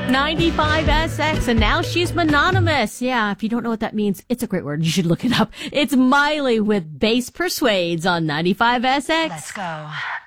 95SX, and now she's mononymous. Yeah, if you don't know what that means, it's a great word. You should look it up. It's Miley with Bass Persuades on 95SX. Let's go.